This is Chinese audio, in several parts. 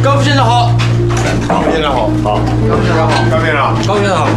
高副县长好。 高副县长好。 好。高副县长好。 高副县长。 高副县长好。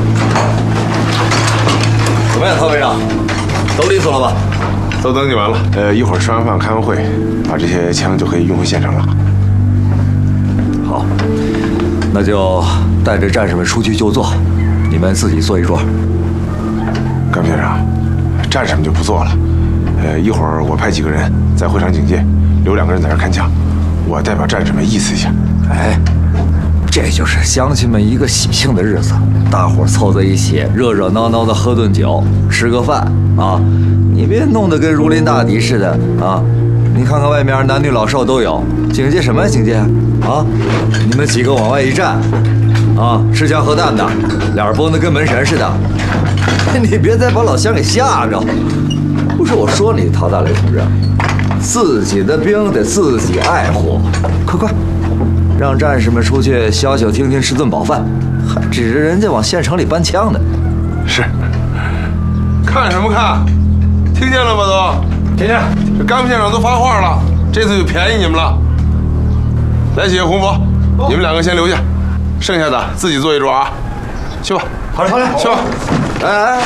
怎么样，曹委长？都利索了吧？ 都登记完了。一会儿吃完饭开完会，把这些枪就可以运回县城了。 好，那就带着战士们出去就坐，你们自己坐一桌。 甘副县长，战士们就不做了。一会儿我派几个人在会场警戒，留2个人在这看枪，我代表战士们意思一下。 哎，这就是乡亲们一个喜庆的日子，大伙凑在一起，热热闹闹的喝顿酒，吃个饭啊！你别弄得跟如临大敌似的啊！你看看外面男女老少都有，警戒什么警戒啊？你们几个往外一站，啊，吃枪喝蛋的，脸绷得跟门神似的，你别再把老乡给吓着。不是我说你，陶大雷同志，自己的兵得自己爱护，快！让战士们出去消消停停，吃顿饱饭，还指着人家往县城里搬枪呢。 是。看什么看？听见了吗？都听见。这甘副县长都发话了，这次就便宜你们了。来几个红佛，你们2个先留下，剩下的自己坐一桌啊。去吧。 好嘞， 去吧。 哎。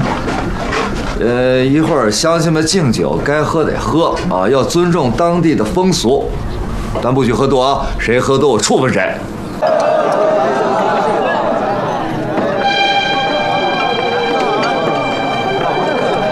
一会儿乡亲们敬酒，该喝得喝啊，要尊重当地的风俗，但不许喝多啊！谁喝多我处分谁。